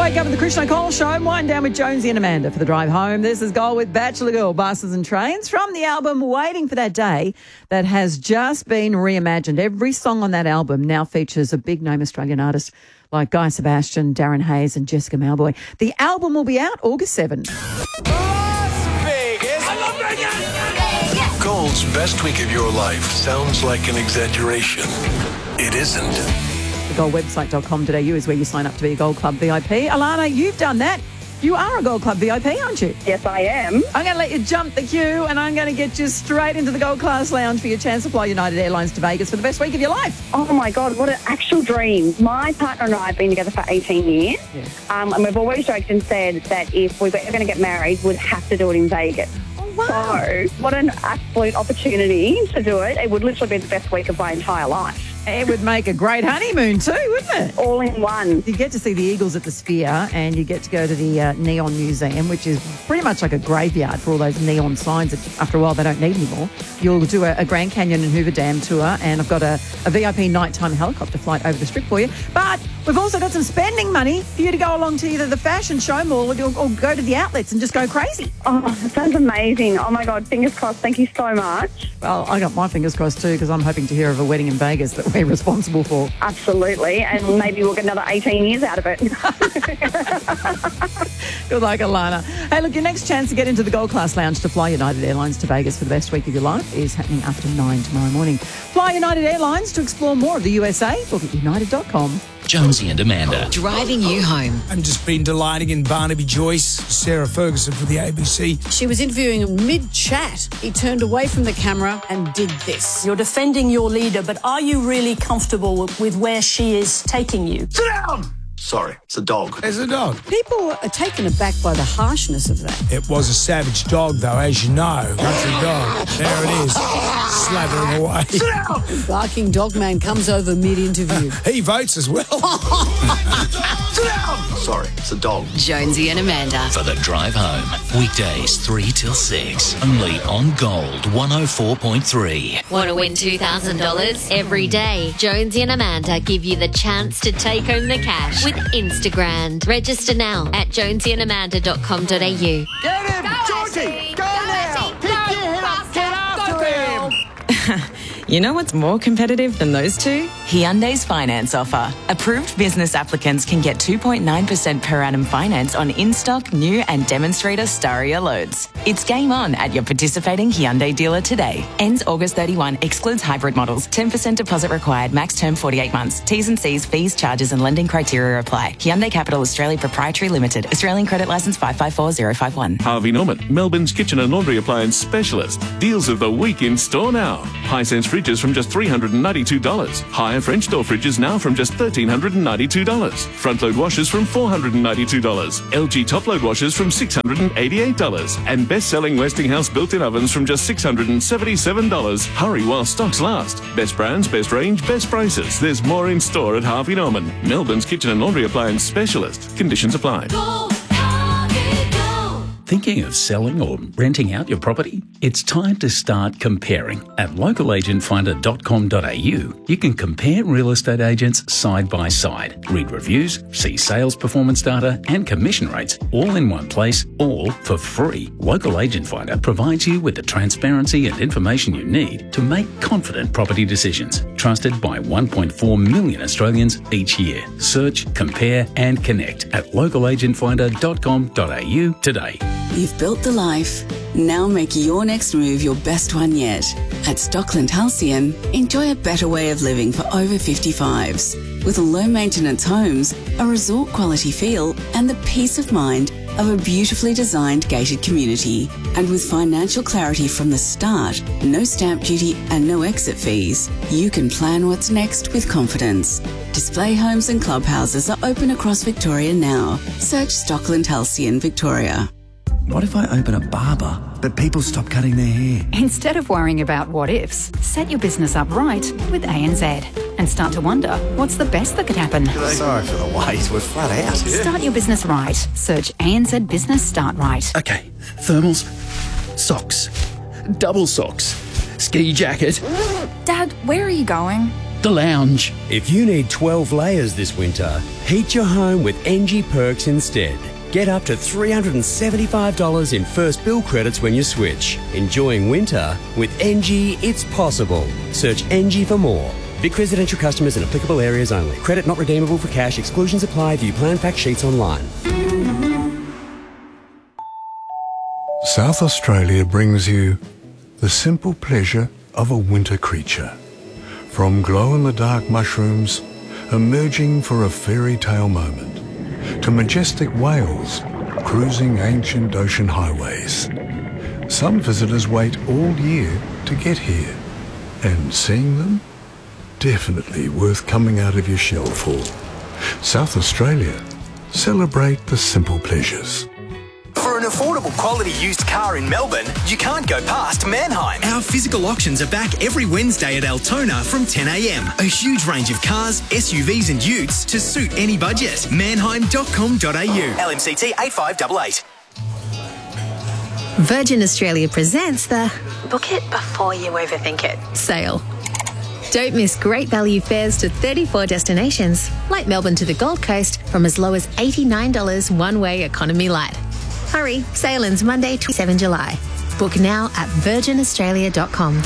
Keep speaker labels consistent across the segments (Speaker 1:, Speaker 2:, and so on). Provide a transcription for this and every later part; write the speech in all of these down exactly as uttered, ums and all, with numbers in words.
Speaker 1: wake up at the Krishna Cole Show. Wind down with Jonesy and Amanda for the drive home. This is Gold with Bachelor Girl, Buses and Trains from the album Waiting for That Day that has just been reimagined. Every song on that album now features a big name Australian artist like Guy Sebastian, Darren Hayes and Jessica Malboy. The album will be out August seventh.
Speaker 2: Gold's best week of your life sounds like an exaggeration. It isn't.
Speaker 1: gold website dot com dot a u is where you sign up to be a Gold Club V I P. Alana, you've done that. You are a Gold Club V I P, aren't you?
Speaker 3: Yes, I am.
Speaker 1: I'm going to let you jump the queue and I'm going to get you straight into the Gold Class Lounge for your chance to fly United Airlines to Vegas for the best week of your life.
Speaker 3: Oh, my God, what an actual dream. My partner and I have been together for eighteen years,
Speaker 1: Yeah.
Speaker 3: um, and we've always joked and said that if we were ever going to get married, we'd have to do it in Vegas.
Speaker 1: Wow.
Speaker 3: So, what an absolute opportunity to do it. It would literally be the best week of my entire life.
Speaker 1: It would make a great honeymoon too, wouldn't it?
Speaker 3: All in one.
Speaker 1: You get to see the Eagles at the Sphere and you get to go to the uh, Neon Museum, which is pretty much like a graveyard for all those neon signs that after a while they don't need anymore. You'll do a, a Grand Canyon and Hoover Dam tour, and I've got a, a V I P nighttime helicopter flight over the Strip for you. But we've also got some spending money for you to go along to either the fashion show mall or, or go to the outlets and just go crazy.
Speaker 3: Oh, that sounds amazing. Oh, my God, fingers crossed. Thank you so much.
Speaker 1: Well, I got my fingers crossed too because I'm hoping to hear of a wedding in Vegas that we're responsible for.
Speaker 3: Absolutely, and maybe we'll get another eighteen years out of it.
Speaker 1: Good luck, Alana. Hey, look, your next chance to get into the Gold Class Lounge to fly United Airlines to Vegas for the best week of your life is happening after nine tomorrow morning. Fly United Airlines to explore more of the U S A. Look at united dot com.
Speaker 4: Jonesy and Amanda.
Speaker 5: Driving you home.
Speaker 6: I've just been delighting in Barnaby Joyce, Sarah Ferguson for the A B C.
Speaker 7: She was interviewing him mid-chat. He turned away from the camera and did this.
Speaker 8: You're defending your leader, but are you really comfortable with where she is taking you?
Speaker 2: Sit down! Sorry, it's a dog.
Speaker 6: There's a dog.
Speaker 7: People are taken aback by the harshness of that.
Speaker 6: It was a savage dog, though, as you know. Country dog. There it is, slavering away.
Speaker 2: Sit down!
Speaker 7: Barking dog man comes over mid-interview.
Speaker 6: He votes as well.
Speaker 2: Sit down! Sorry, it's a dog.
Speaker 5: Jonesy and Amanda.
Speaker 4: For the drive home. Weekdays three till six. Only on Gold one oh four point three.
Speaker 9: Want to win two thousand dollars? Every day, Jonesy and Amanda give you the chance to take home the cash with Instagram. Register now at jonesy and amanda dot com dot a u.
Speaker 2: Get him! Georgie! Go now! Pick your head up! Get after him!
Speaker 10: You know what's more competitive than those two? Hyundai's finance offer. Approved business applicants can get two point nine percent per annum finance on in-stock, new and demonstrator Staria loads. It's game on at your participating Hyundai dealer today. Ends August thirty-first, excludes hybrid models. ten percent deposit required, max term forty-eight months. T's and C's, fees, charges and lending criteria apply. Hyundai Capital Australia Proprietary Limited. Australian credit licence five five four zero five one.
Speaker 11: Harvey Norman, Melbourne's kitchen and laundry appliance specialist. Deals of the week in store now. Hisense fridges from just three hundred ninety-two dollars. Higher French door fridges now from just one thousand three hundred ninety-two dollars. Front load washers from four hundred ninety-two dollars. L G top load washers from six hundred eighty-eight dollars. And best-selling Westinghouse built-in ovens from just six hundred seventy-seven dollars. Hurry while stocks last. Best brands, best range, best prices. There's more in store at Harvey Norman, Melbourne's kitchen and laundry appliance specialist. Conditions apply.
Speaker 4: Thinking of selling or renting out your property? It's time to start comparing. At local agent finder dot com dot a u, you can compare real estate agents side by side, read reviews, see sales performance data and commission rates all in one place, all for free. Local Agent Finder provides you with the transparency and information you need to make confident property decisions. Trusted by one point four million Australians each year. Search, compare and connect at local agent finder dot com dot a u today.
Speaker 12: You've built the life. Now make your next move your best one yet. At Stockland Halcyon, enjoy a better way of living for over fifty-fives. With low-maintenance homes, a resort-quality feel and the peace of mind of a beautifully designed gated community. And with financial clarity from the start, no stamp duty and no exit fees, you can plan what's next with confidence. Display homes and clubhouses are open across Victoria now. Search Stockland Halcyon Victoria.
Speaker 13: What if I open a barber, but people stop cutting their hair?
Speaker 14: Instead of worrying about what ifs, set your business up right with A N Z and start to wonder what's the best that could happen.
Speaker 13: Sorry for the wait, we're flat out.
Speaker 14: Start your business right. Search A N Z Business Start Right.
Speaker 13: Okay, thermals, socks, double socks, ski jacket.
Speaker 14: Dad, where are you going?
Speaker 4: the lounge.
Speaker 15: If you need twelve layers this winter, heat your home with Engie Perks instead. Get up to three hundred seventy-five dollars in first bill credits when you switch. Enjoying winter with Engie, it's possible. Search Engie for more. Vic residential customers in applicable areas only. Credit not redeemable for cash. Exclusions apply. View plan fact sheets online.
Speaker 16: South Australia brings you the simple pleasure of a winter creature. From glow-in-the-dark mushrooms emerging for a fairy tale moment, to majestic whales cruising ancient ocean highways. Some visitors wait all year to get here, and seeing them, definitely worth coming out of your shell for. South Australia, celebrate the simple pleasures.
Speaker 17: For an affordable quality used car in Melbourne, you can't go past Mannheim. Our physical auctions are back every Wednesday at Altona from ten a m. A huge range of cars, S U Vs and utes to suit any budget. Mannheim dot com dot a u. L M C T eight five eight eight.
Speaker 18: Virgin Australia presents the Book It Before You Overthink It sale. Don't miss great value fares to thirty-four destinations, like Melbourne to the Gold Coast, from as low as eighty-nine dollars one-way economy light. Hurry, sale ends Monday, twenty-seventh of July. Book now at virgin australia dot com.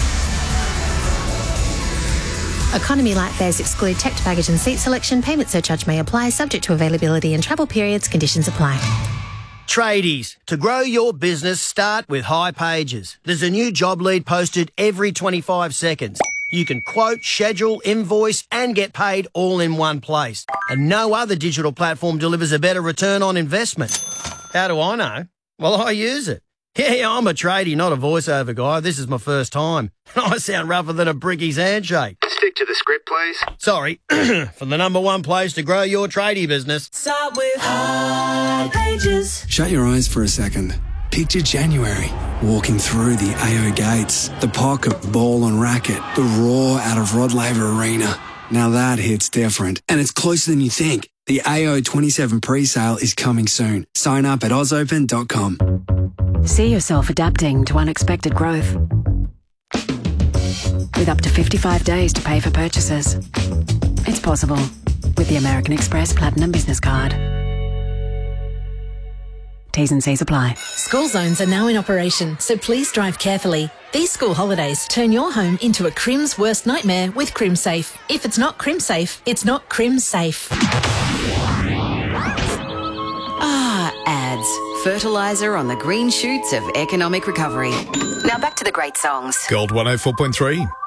Speaker 18: Economy light fares exclude checked baggage and seat selection. Payment surcharge may apply, subject to availability and travel periods. Conditions apply.
Speaker 19: Tradies, to grow your business, start with High Pages. There's a new job lead posted every twenty-five seconds. You can quote, schedule, invoice and get paid all in one place. And no other digital platform delivers a better return on investment. How do I know? Well, I use it. Yeah, I'm a tradie, not a voiceover guy. This is my first time. I sound rougher than a bricky's handshake.
Speaker 20: Stick to the script, please.
Speaker 19: Sorry. For the number one place to grow your tradie business.
Speaker 8: Start with High Pages.
Speaker 21: Shut your eyes for a second. Picture January, walking through the A O gates, the pocket ball and racket, the roar out of Rod Laver Arena. Now that hits different, and it's closer than you think. The A O twenty-seven pre-sale is coming soon. Sign up at oz open dot com.
Speaker 22: See yourself adapting to unexpected growth. With up to fifty-five days to pay for purchases. It's possible with the American Express Platinum Business Card. T's and C's apply.
Speaker 23: School zones are now in operation, so please drive carefully. These school holidays turn your home into a Crim's worst nightmare with CrimSafe. If it's not CrimSafe, it's not CrimSafe.
Speaker 5: Ah, ads. Fertiliser on the green shoots of economic recovery. Now back to the great songs.
Speaker 24: Gold one oh four point three.